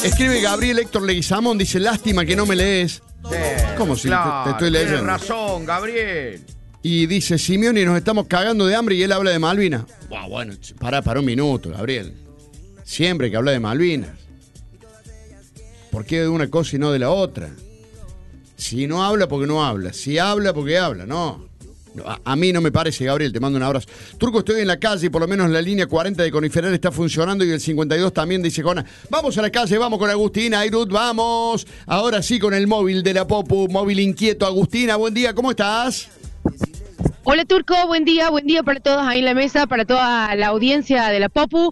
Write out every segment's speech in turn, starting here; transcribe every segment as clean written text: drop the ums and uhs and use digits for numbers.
Escribe Gabriel Héctor Leguizamón, dice, lástima que no me lees. ¿Cómo si te estoy leyendo? Tienes razón, Gabriel. Y dice, Simeone, nos estamos cagando de hambre y él habla de Malvinas. Bueno, para un minuto, Gabriel. Siempre que habla de Malvinas. ¿Por qué de una cosa y no de la otra? Si no habla, porque no habla. Si habla, porque habla. No. A mí no me parece, Gabriel, te mando un abrazo. Turco, estoy en la calle, por lo menos la línea 40 de Coniferal está funcionando y el 52 también, dice Jona. Vamos a la calle, vamos con Agustina, Airut, vamos. Ahora sí con el móvil de la Popu, móvil inquieto. Agustina, buen día, ¿cómo estás? Hola Turco, buen día para todos ahí en la mesa, para toda la audiencia de la Popu.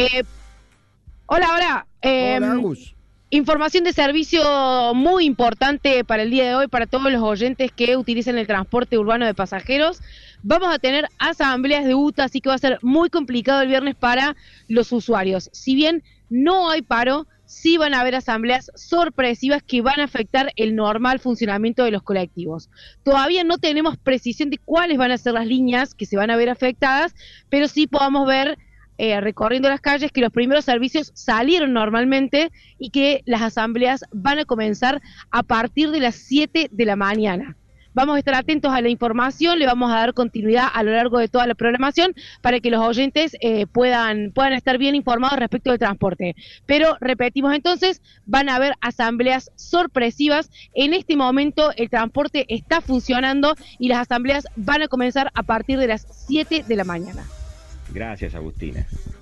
Hola, Agus. Información de servicio muy importante para el día de hoy, para todos los oyentes que utilizan el transporte urbano de pasajeros. Vamos a tener asambleas de UTA, así que va a ser muy complicado el viernes para los usuarios. Si bien no hay paro, sí van a haber asambleas sorpresivas que van a afectar el normal funcionamiento de los colectivos. Todavía no tenemos precisión de cuáles van a ser las líneas que se van a ver afectadas, pero sí podamos ver recorriendo las calles que los primeros servicios salieron normalmente y que las asambleas van a comenzar a partir de las 7 de la mañana. Vamos a estar atentos a la información, le vamos a dar continuidad a lo largo de toda la programación para que los oyentes puedan estar bien informados respecto del transporte. Pero repetimos entonces, van a haber asambleas sorpresivas. En este momento el transporte está funcionando y las asambleas van a comenzar a partir de las 7 de la mañana. Gracias, Agustina.